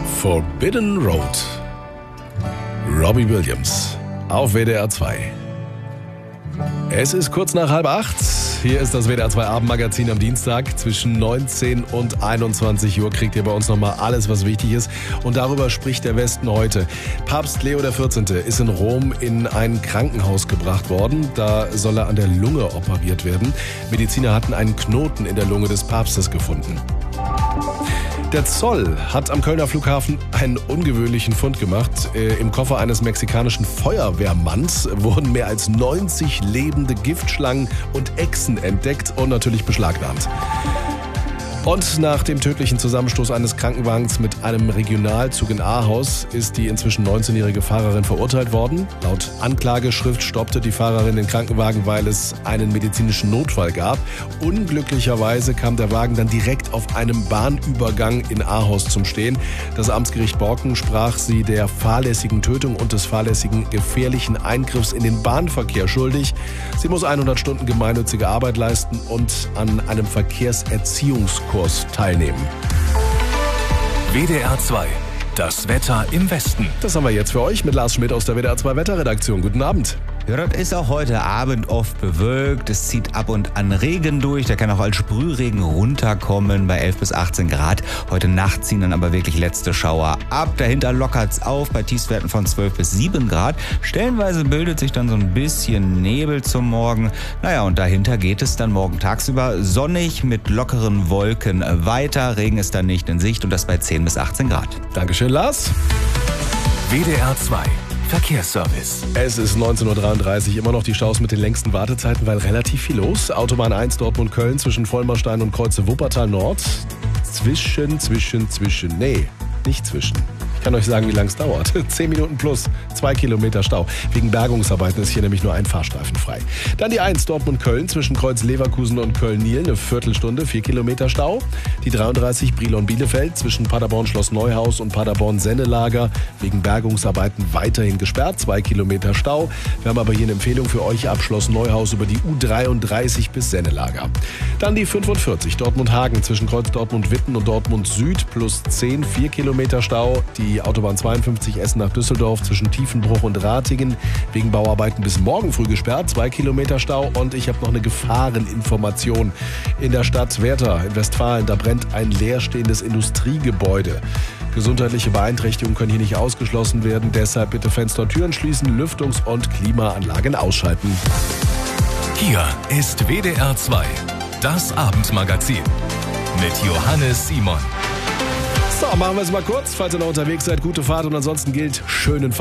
Forbidden Road. Robbie Williams auf WDR 2. Es ist kurz nach 7:30. Hier ist das WDR 2 Abendmagazin am Dienstag. Zwischen 19 und 21 Uhr kriegt ihr bei uns nochmal alles, was wichtig ist. Und darüber spricht der Westen heute. Papst Leo XIV. Ist in Rom in ein Krankenhaus gebracht worden. Da soll er an der Lunge operiert werden. Mediziner hatten einen Knoten in der Lunge des Papstes gefunden. Der Zoll hat am Kölner Flughafen einen ungewöhnlichen Fund gemacht. Im Koffer eines mexikanischen Feuerwehrmanns wurden mehr als 90 lebende Giftschlangen und Echsen entdeckt und natürlich beschlagnahmt. Und nach dem tödlichen Zusammenstoß eines Krankenwagens mit einem Regionalzug in Ahaus ist die inzwischen 19-jährige Fahrerin verurteilt worden. Laut Anklageschrift stoppte die Fahrerin den Krankenwagen, weil es einen medizinischen Notfall gab. Unglücklicherweise kam der Wagen dann direkt auf einem Bahnübergang in Ahaus zum Stehen. Das Amtsgericht Borken sprach sie der fahrlässigen Tötung und des fahrlässigen gefährlichen Eingriffs in den Bahnverkehr schuldig. Sie muss 100 Stunden gemeinnützige Arbeit leisten und an einem Verkehrserziehungskurs teilnehmen. WDR 2. Das Wetter im Westen. Das haben wir jetzt für euch mit Lars Schmidt aus der WDR 2 Wetterredaktion. Guten Abend. Ja, das ist auch heute Abend oft bewölkt. Es zieht ab und an Regen durch. Der kann auch als Sprühregen runterkommen bei 11 bis 18 Grad. Heute Nacht ziehen dann aber wirklich letzte Schauer ab. Dahinter lockert's auf bei Tiefstwerten von 12 bis 7 Grad. Stellenweise bildet sich dann so ein bisschen Nebel zum Morgen. Naja, und dahinter geht es dann morgen tagsüber sonnig mit lockeren Wolken weiter. Regen ist dann nicht in Sicht und das bei 10 bis 18 Grad. Dankeschön, Lars. WDR 2. Verkehrsservice. Es ist 19:33 Uhr, immer noch die Staus mit den längsten Wartezeiten, weil relativ viel los. Autobahn 1 Dortmund-Köln zwischen Vollmerstein und Kreuze Wuppertal Nord. Ich kann euch sagen, wie lange es dauert. 10 Minuten plus 2 Kilometer Stau. Wegen Bergungsarbeiten ist hier nämlich nur ein Fahrstreifen frei. Dann die 1 Dortmund-Köln zwischen Kreuz Leverkusen und Köln-Niel. Eine Viertelstunde, 4 Kilometer Stau. Die 33 Brilon-Bielefeld zwischen Paderborn-Schloss Neuhaus und Paderborn-Sennelager. Wegen Bergungsarbeiten weiterhin gesperrt. 2 Kilometer Stau. Wir haben aber hier eine Empfehlung für euch ab Schloss Neuhaus über die U33 bis Sennelager. Dann die 45 Dortmund-Hagen zwischen Kreuz Dortmund-Witten und Dortmund-Süd plus 10, 4 Kilometer Stau. Die Autobahn 52 Essen nach Düsseldorf zwischen Tiefenbruch und Ratingen wegen Bauarbeiten bis morgen früh gesperrt, 2 Kilometer Stau. Und ich habe noch eine Gefahreninformation. In der Stadt Werther in Westfalen, da brennt ein leerstehendes Industriegebäude. Gesundheitliche Beeinträchtigungen können hier nicht ausgeschlossen werden. Deshalb bitte Fenster und Türen schließen, Lüftungs- und Klimaanlagen ausschalten. Hier ist WDR 2. Das Abendmagazin mit Johannes Simon. So, machen wir es mal kurz. Falls ihr noch unterwegs seid, gute Fahrt und ansonsten gilt schönen